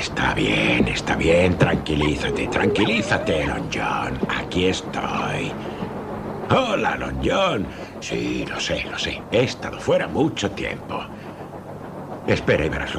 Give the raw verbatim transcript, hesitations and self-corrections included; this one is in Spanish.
Está bien, está bien. Tranquilízate, tranquilízate, Lon John. Aquí estoy. Hola, Lon John. Sí, lo sé, lo sé. He estado fuera mucho tiempo. Espera y verás.